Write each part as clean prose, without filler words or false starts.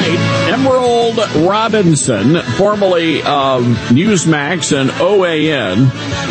right. Emerald Robinson, formerly of Newsmax and OAN,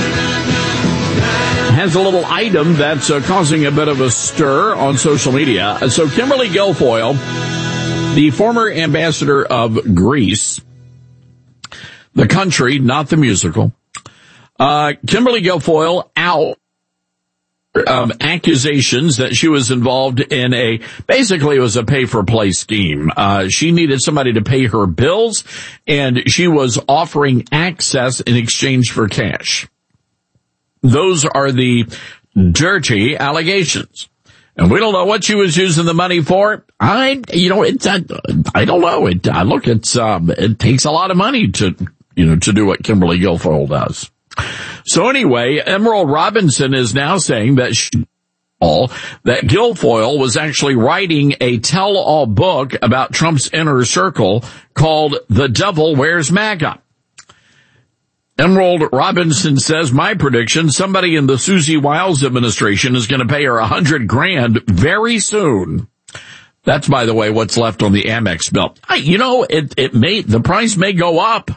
has a little item that's causing a bit of a stir on social media. So Kimberly Guilfoyle, the former ambassador of Greece, the country, not the musical, Kimberly Guilfoyle out accusations that she was involved in basically it was a pay-for-play scheme. She needed somebody to pay her bills, and she was offering access in exchange for cash. Those are the dirty allegations. And we don't know what she was using the money for. I don't know. It takes a lot of money to do what Kimberly Guilfoyle does. So anyway, Emerald Robinson is now saying that Guilfoyle was actually writing a tell-all book about Trump's inner circle called The Devil Wears MAGA. Emerald Robinson says, my prediction, somebody in the Susie Wiles administration is going to pay her $100,000 very soon. That's, by the way, what's left on the Amex bill. The price may go up.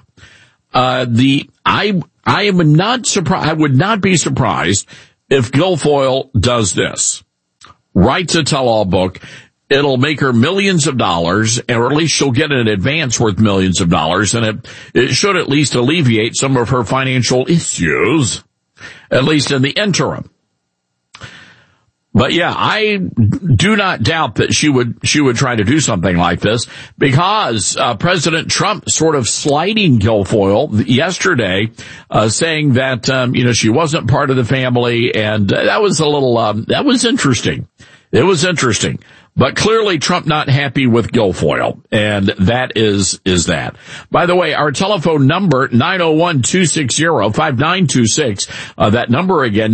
I am not surprised. I would not be surprised if Guilfoyle does this. Writes a tell-all book. It'll make her millions of dollars, or at least she'll get an advance worth millions of dollars, and it should at least alleviate some of her financial issues, at least in the interim. But yeah, I do not doubt that she would try to do something like this, because President Trump sort of slighting Guilfoyle yesterday, saying that she wasn't part of the family, and that was a little that was interesting. It was interesting. But clearly Trump not happy with Guilfoyle, and that is that. By the way, our telephone number, 901-260-5926. That number again,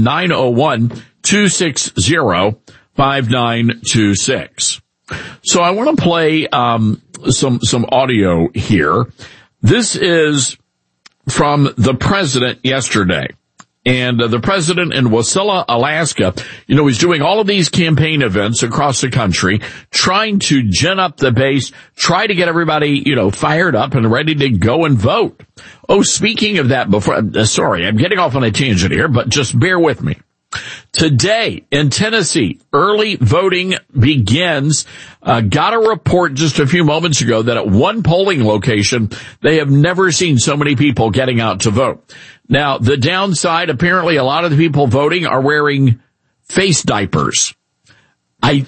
901-260-5926. So I want to play some audio here. This is from the president yesterday. And the president in Wasilla, Alaska, he's doing all of these campaign events across the country, trying to gin up the base, try to get everybody, fired up and ready to go and vote. Oh, speaking of that, sorry, I'm getting off on a tangent here, but just bear with me. Today in Tennessee, early voting begins. Got a report just a few moments ago that at one polling location, they have never seen so many people getting out to vote. Now, the downside, apparently a lot of the people voting are wearing face diapers. I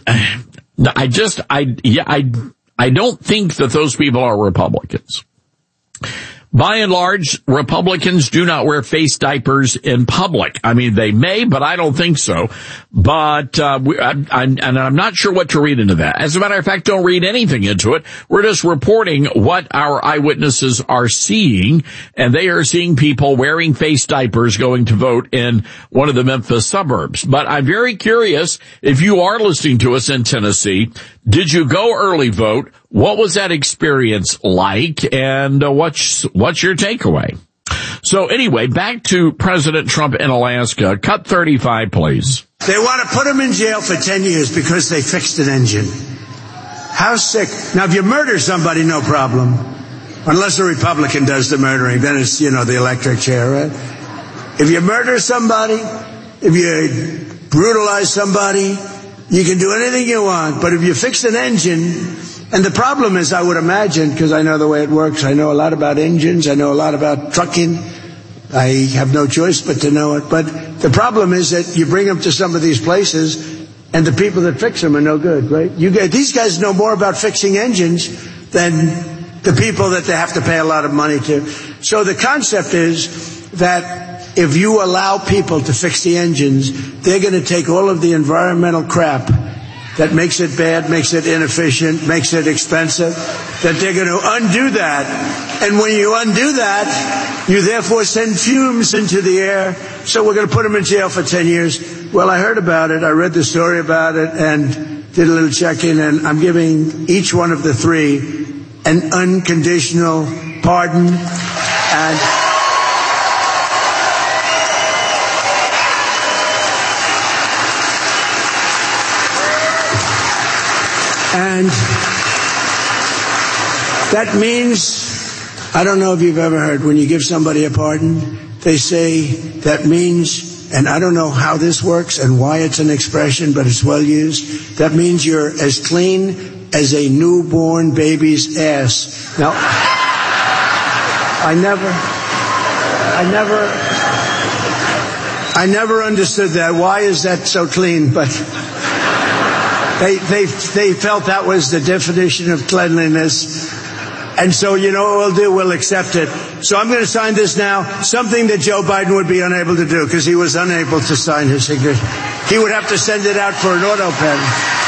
don't think that those people are Republicans. By and large, Republicans do not wear face diapers in public. I mean, they may, but I don't think so. But I'm not sure what to read into that. As a matter of fact, don't read anything into it. We're just reporting what our eyewitnesses are seeing, and they are seeing people wearing face diapers going to vote in one of the Memphis suburbs. But I'm very curious, if you are listening to us in Tennessee, did you go early vote? What was that experience like, and what's your takeaway? So anyway, back to President Trump in Alaska. Cut 35, please. They want to put him in jail for 10 years because they fixed an engine. How sick. Now, if you murder somebody, no problem. Unless a Republican does the murdering, then it's, the electric chair, right? If you murder somebody, if you brutalize somebody, you can do anything you want. But if you fix an engine... And the problem is, I would imagine, because I know the way it works, I know a lot about engines, I know a lot about trucking, I have no choice but to know it. But the problem is that you bring them to some of these places, and the people that fix them are no good, right? These guys know more about fixing engines than the people that they have to pay a lot of money to. So the concept is that if you allow people to fix the engines, they're going to take all of the environmental crap that makes it bad, makes it inefficient, makes it expensive, that they're going to undo that. And when you undo that, you therefore send fumes into the air. So we're going to put them in jail for 10 years. Well, I heard about it. I read the story about it and did a little checking. And I'm giving each one of the three an unconditional pardon. That means, I don't know if you've ever heard, when you give somebody a pardon, they say that means, and I don't know how this works and why it's an expression, but it's well used. That means you're as clean as a newborn baby's ass. Now, I never understood that. Why is that so clean? But they felt that was the definition of cleanliness. And so, you know what we'll do? We'll accept it. So I'm going to sign this now, something that Joe Biden would be unable to do because he was unable to sign his signature. He would have to send it out for an auto pen.